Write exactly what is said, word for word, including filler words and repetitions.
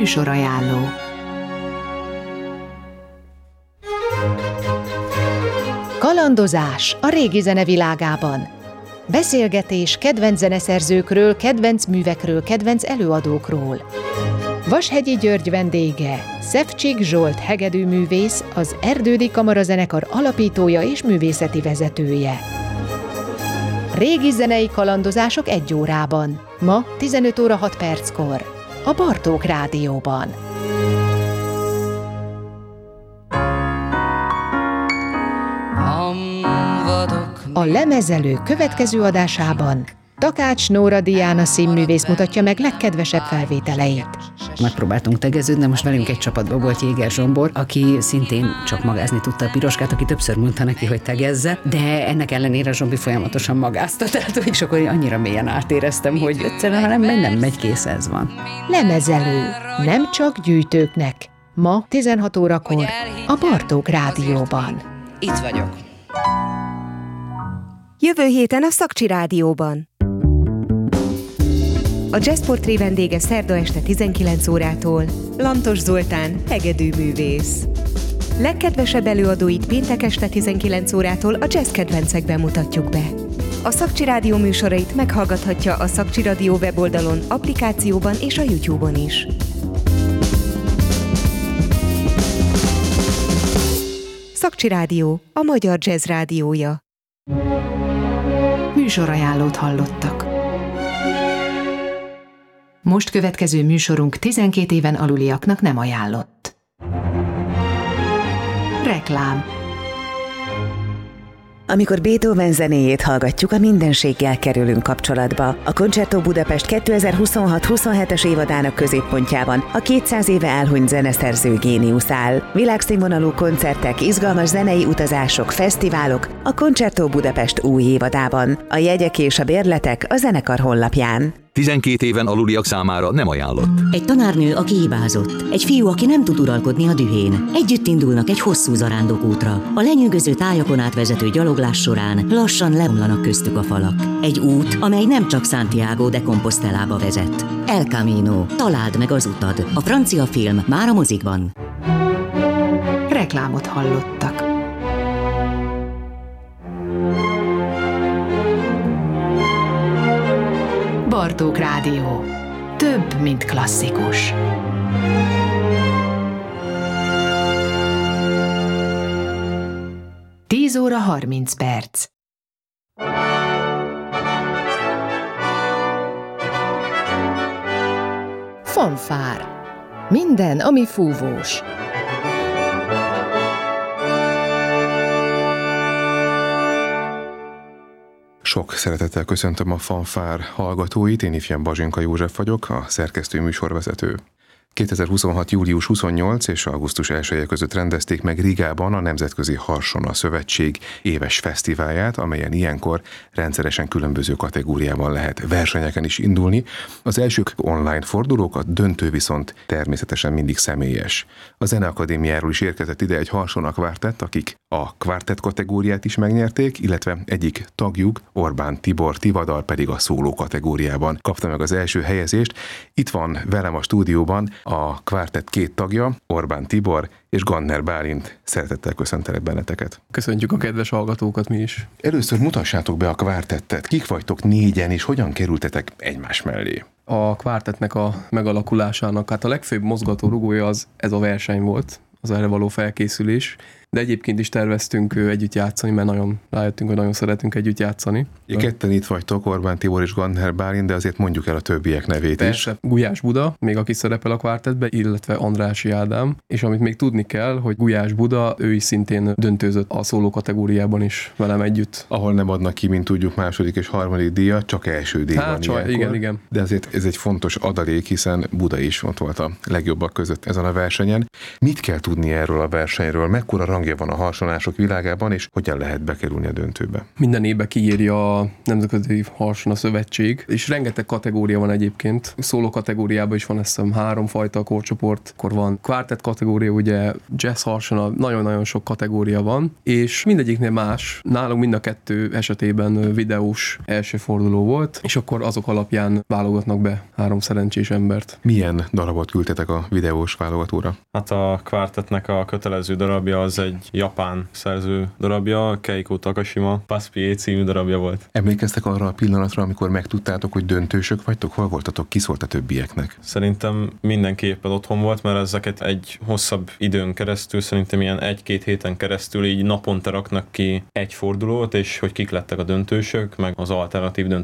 Műsorajánló. Kalandozás a régi zene világában. Beszélgetés kedvenc zeneszerzőkről, kedvenc művekről, kedvenc előadókról. Vashegyi György vendége, Szevcsik Zsolt hegedűművész, az Erdődi Kamarazenekar alapítója és művészeti vezetője. Régi zenei kalandozások egy órában. Ma tizenöt óra hat perckor. A Bartók Rádióban. A Lemezelő következő adásában Takács Nóra Diana színművész mutatja meg legkedvesebb felvételeit. Megpróbáltunk tegeződni, de most velünk egy csapatban volt Jéger Zsombor, aki szintén csak magázni tudta a piroskát, aki többször mondta neki, hogy tegezze, de ennek ellenére Zsombi folyamatosan magázta, tehát és akkor annyira mélyen átéreztem, hogy egyszerűen nem megy, nem megy, kész, ez van. Lemezelő, nem csak gyűjtőknek. Ma tizenhat órakor a Bartók Rádióban. Itt vagyok. Jövő héten a Szakcsi Rádióban. A Jazzportré vendége szerda este tizenkilenc órától Lantos Zoltán, hegedűművész. Legkedvesebb előadóit péntek este tizenkilenc órától a jazz kedvencekben mutatjuk be. A Szakcsi Rádió műsorait meghallgathatja a Szakcsi Rádió weboldalon, applikációban és a YouTube-on is. Szakcsi Rádió, a magyar jazz rádiója. Műsorajánlót hallottak. Most következő műsorunk tizenkét éven aluliaknak nem ajánlott. Reklám. Amikor Beethoven zenéjét hallgatjuk, a mindenséggel kerülünk kapcsolatba. A Concerto Budapest kétezer-huszonhat huszonhetes évadának középpontjában a kétszáz éve elhunyt zeneszerző géniusz áll. Világszínvonalú koncertek, izgalmas zenei utazások, fesztiválok a Concerto Budapest új évadában. A jegyek és a bérletek a zenekar honlapján. tizenkét éven aluliak számára nem ajánlott. Egy tanárnő, aki hibázott. Egy fiú, aki nem tud uralkodni a dühén. Együtt indulnak egy hosszú zarándokútra. A lenyűgöző tájakon átvezető gyaloglás során lassan leomlanak köztük a falak. Egy út, amely nem csak Santiago de Compostelába vezet. El Camino. Találd meg az utad. A francia film már a mozikban. Reklámot hallottak. Bartók Rádió. Több, mint klasszikus. tíz óra harminc perc. Fanfár. Minden, ami fúvós. Sok szeretettel köszöntöm a Fanfár hallgatóit, én ifján Bazsinka József vagyok, a szerkesztő műsorvezető. kétezer-huszonhat. július huszonnyolcadika és augusztus elseje között rendezték meg Rigában a Nemzetközi Harsona Szövetség éves fesztiválját, amelyen ilyenkor rendszeresen különböző kategóriában lehet versenyeken is indulni. Az elsők online fordulók, a döntő viszont természetesen mindig személyes. A Zeneakadémiáról is érkezett ide egy Harsona kvártett, akik a kvártett kategóriát is megnyerték, illetve egyik tagjuk, Orbán Tibor Tivadar pedig a szóló kategóriában kapta meg az első helyezést. Itt van velem a stúdióban a kvártett két tagja, Orbán Tibor és Ganner Bálint. Szeretettel köszöntelek benneteket. Köszöntjük a kedves hallgatókat mi is. Először mutassátok be a kvártettet. Kik vagytok négyen, és hogyan kerültetek egymás mellé? A kvártettnek a megalakulásának hát a legfőbb mozgató rugója az ez a verseny volt, az erre való felkészülés. De egyébként is terveztünk együtt játszani, mert nagyon rájöttünk, hogy nagyon szeretünk együtt játszani. Ja, ketten itt vagytok, Orbán Tibor és Ganner Bálint, de azért mondjuk el a többiek nevét Persze, is. Gulyás Buda, még aki szerepel a kvártettbe, illetve Andrássy Ádám, és amit még tudni kell, hogy Gulyás Buda, ő is szintén döntőzött a szóló kategóriában is velem együtt. Ahol nem adnak ki, mint tudjuk, második és harmadik díjat, csak első díj hát, van csaj, ilyenkor. igen, igen. De azért ez egy fontos adalék, hiszen Buda is ott volt a legjobbak között ezen a versenyen. Mit kell tudni erről a versenyről? Mekkora rangja van a harsonások világában, és hogyan lehet bekerülni a döntőbe? Minden évben kiírja a Nemzetközi Harsona Szövetség, és rengeteg kategória van egyébként. Szóló kategóriában is van, azt hiszem, három fajta korcsoport, akkor van quartet kategória, ugye jazz harsona, nagyon-nagyon sok kategória van, és mindegyiknél más. Nálunk mind a kettő esetében videós első forduló volt, és akkor azok alapján válogatnak be három szerencsés embert. Milyen darabot küldtetek a videós válogatóra? Hát a Quartetnek a kötelező darabja az egy japán szerző darabja, Keiko Takashima, Paspié című darabja volt. Emlékeztek arra a pillanatra, amikor megtudtátok, hogy döntősök vagytok? Hol voltatok? Ki szólt a többieknek? Szerintem mindenképpen otthon volt, mert ezeket egy hosszabb időn keresztül, szerintem ilyen egy-két héten keresztül így naponta raknak ki egy fordulót, és hogy kik lettek a döntősök, meg az alternatív döntősök